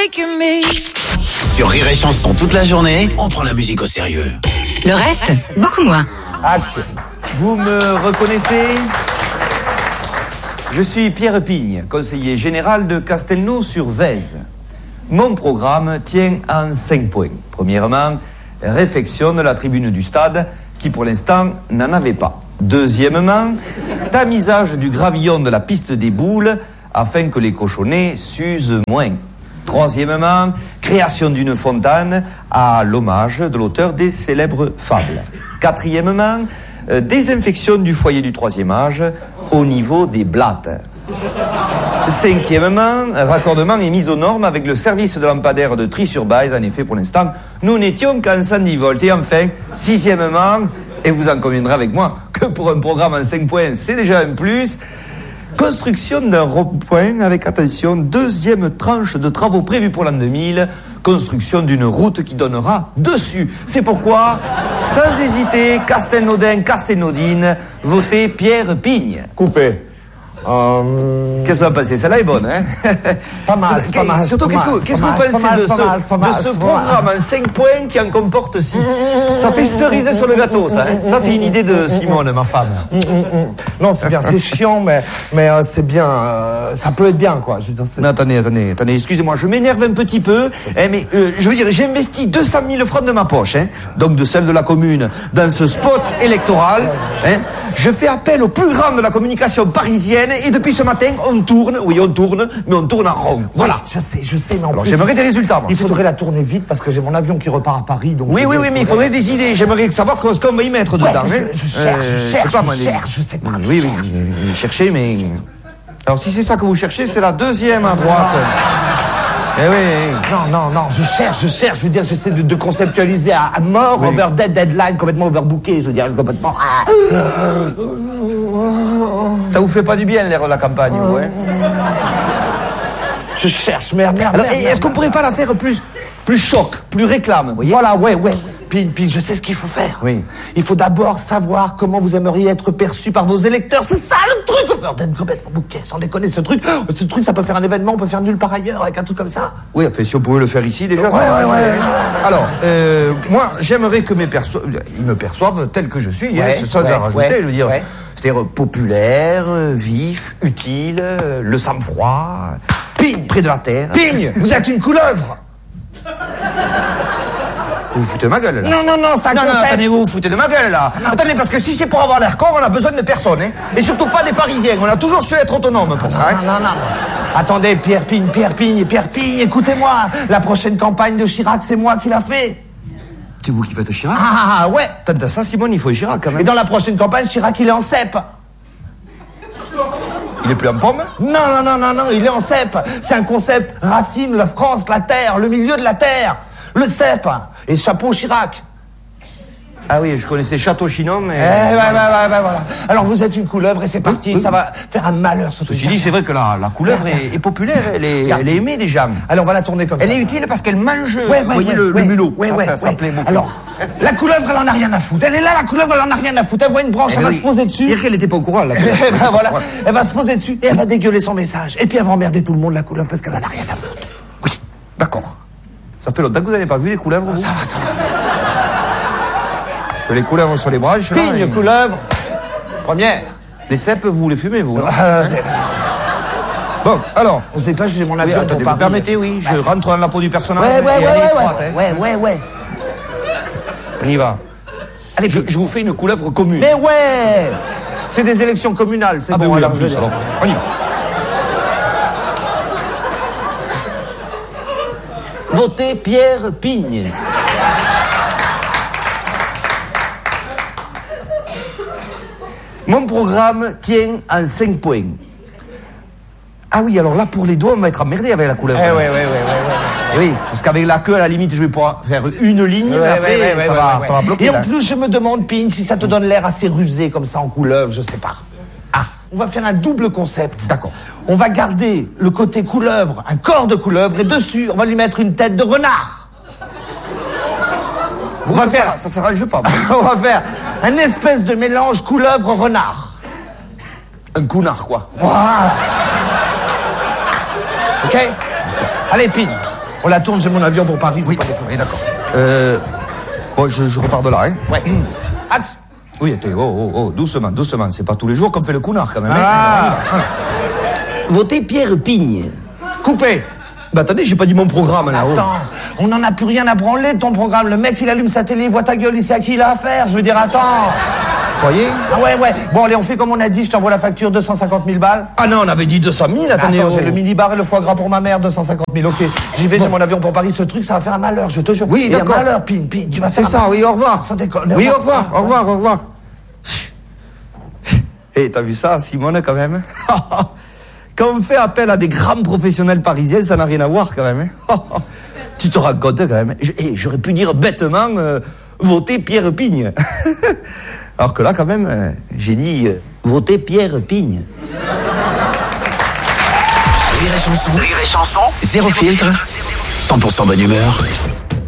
making me. Sur Rire et Chanson toute la journée, on prend la musique au sérieux. Le reste, beaucoup moins. Action. Vous me reconnaissez ? Je suis Pierre Pigne, conseiller général de Castelnau-sur-Vèze. Mon programme tient en 5 points. Premièrement, réfectionne la tribune du stade, qui pour l'instant n'en avait pas. Deuxièmement, tamisage du gravillon de la piste des boules, afin que les cochonnets s'usent moins. Troisièmement, création d'une fontaine à l'hommage de l'auteur des célèbres fables. Quatrièmement, désinfection du foyer du troisième âge au niveau des blattes. Cinquièmement, raccordement et mise aux normes avec le service de lampadaire de Tri-sur-Baise. En effet, pour l'instant, nous n'étions qu'en 110 volts. Et enfin, sixièmement, et vous en conviendrez avec moi, que pour un programme en 5 points, c'est déjà un plus, construction d'un rond-point avec, attention, deuxième tranche de travaux prévus pour l'an 2000, construction d'une route qui donnera dessus. C'est pourquoi, sans hésiter, Castelnaudin, Castelnaudine, votez Pierre Pigne. Coupé. Qu'est-ce que vous en pensez? Celle-là est bonne, hein? C'est pas mal, c'est pas mal. Surtout, qu'est-ce que vous pensez de ce programme en 5 points qui en comporte 6? Ça fait cerise sur le gâteau, ça, hein? Ça, c'est une idée de Simone, ma femme. Non, c'est bien, c'est chiant, mais c'est bien. Ça peut être bien, quoi. Je veux dire, mais attendez, excusez-moi, je m'énerve un petit peu, mais je veux dire, j'ai investi 200 000 francs de ma poche, hein, donc de celle de la commune, dans ce spot électoral, hein. Je fais appel au plus grand de la communication parisienne et depuis ce matin, on tourne, mais on tourne en rond. Voilà. Oui, je sais, mais en alors, plus, j'aimerais des résultats, moi. Il faudrait la tourner vite parce que j'ai mon avion qui repart à Paris. Donc oui, mais il faudrait des idées. J'aimerais savoir ce qu'on va y mettre dedans. Je cherche, je sais pas. Oui, cherchez, mais... Alors, si c'est ça que vous cherchez, c'est la deuxième à droite. Eh oui. Non, je cherche. Je veux dire, j'essaie de conceptualiser à mort, oui. Deadline, complètement overbooké. Je veux dire, complètement... Ça vous fait pas du bien, l'air de la campagne, vous, hein? Je cherche, merde. Alors, est-ce qu'on pourrait pas la faire plus choc, plus réclame, vous voyez? Voilà, ouais. Pin, je sais ce qu'il faut faire. Oui. Il faut d'abord savoir comment vous aimeriez être perçu par vos électeurs. C'est ça le truc. D'être complètement bouquet, sans déconner, ce truc, ça peut faire un événement, on peut faire nulle part ailleurs avec un truc comme ça. Oui, enfin, si on pouvait le faire ici, déjà, ça. Ouais. Alors, moi, j'aimerais que ils me perçoivent tel que je suis, sans en rajouter, je veux dire. Ouais. C'est-à-dire populaire, vif, utile, le sang-froid, Pigne, près de la terre. Pigne, vous êtes une couleuvre. Vous vous foutez de ma gueule, là? Non, ça Non, attendez, vous foutez de ma gueule, là. Attendez, parce que si c'est pour avoir l'air con, on a besoin de personne, hein. Et surtout pas des Parisiens. On a toujours su être autonome pour ça, hein. Non. Attendez, Pierre Pigne, écoutez-moi. La prochaine campagne de Chirac, c'est moi qui l'a fait. C'est vous qui faites Chirac? Ah, ouais. T'as ça, Simone, il faut Chirac, quand même. Et dans la prochaine campagne, Chirac, il est en cep. Il est plus en pomme? Non, il est en cep. C'est un concept Racine, la France, la terre, le milieu de la terre. Le cep et chapeau Chirac. Ah oui, je connaissais Château Chinon, mais... voilà. Alors vous êtes une couleuvre et c'est parti, ça va faire un malheur sur tout ça. Ceci dit, c'est vrai que la couleuvre est populaire, elle est aimée des gens. Allez, on va la tourner comme ça. Elle est utile parce qu'elle mange, vous voyez, le mulot. Ça plaît beaucoup. Alors, la couleuvre, elle en a rien à foutre. Elle est là, la couleuvre, elle en a rien à foutre. Elle voit une branche, elle va se poser dessus. Dire qu'elle était pas au courant, la couleuvre. Voilà, elle va se poser dessus et elle va dégueuler son message. Et puis elle va emmerder tout le monde, la couleuvre, parce qu'elle en a rien à foutre. Oui, d'accord. Ça fait longtemps que vous n'avez pas vu des couleuvres, vous? Ça va. Les couleuvres sur les bras, je sais. Pigne, couleuvre. Première. Les cèpes, vous les fumez, vous? Bon, alors. On se dépêche, j'ai mon avion. Attendez, vous permettez, oui, je rentre dans la peau du personnage. Ouais. On y va. Allez, je vous fais une couleuvre commune. Mais ouais. C'est des élections communales, c'est bon. Oui, en plus, alors, on y va. Votez Pierre Pigne. Mon programme tient en 5 points. Ah oui, alors là, pour les doigts, on va être emmerdé avec la couleuvre. Oui, parce qu'avec la queue, à la limite, je vais pouvoir faire une ligne, mais après, ça va bloquer. Et en plus, je me demande, Pigne, si ça te donne l'air assez rusé, comme ça, en couleuvre, je sais pas. Ah, on va faire un double concept. D'accord. On va garder le côté couleuvre, un corps de couleuvre, et dessus, on va lui mettre une tête de renard. Ça s'arrange pas. On va faire un espèce de mélange couleuvre-renard. Un counard, quoi. Voilà. Ok. Allez, Pigne. On la tourne, j'ai mon avion pour Paris. Oui, oui, d'accord. Bon, je repars de là, hein. Ouais. Axe. Oui, attends, doucement, doucement. C'est pas tous les jours qu'on fait le counard, quand même. Ah. Hein. On y va, voilà. Votez Pierre Pigne. Coupé. Bah attendez, j'ai pas dit mon programme, là. Attends, on n'en a plus rien à branler de ton programme. Le mec, il allume sa télé, il voit ta gueule, il sait à qui il a affaire. Je veux dire, attends. Croyez? Ah ouais. Bon, allez, on fait comme on a dit, je t'envoie la facture, 250 000 balles. Ah non, on avait dit 200 000, attendez. Attends, j'ai le mini-bar et le foie gras pour ma mère, 250 000, ok. J'y vais, j'ai mon avion pour Paris, ce truc, ça va faire un malheur, je te jure. Oui, et d'accord. un malheur, Pin, tu vas C'est faire ça, oui, au revoir. Sans déconner. Oui, au revoir. Et t'as vu ça, Simone, quand même? Quand on fait appel à des grands professionnels parisiens, ça n'a rien à voir, quand même. Hein. Tu te rends compte, quand même? J'aurais pu dire bêtement, voter Pierre Pigne. Alors que là, quand même, j'ai dit, voter Pierre Pigne. Rire et chanson, zéro filtre, 100% bonne humeur.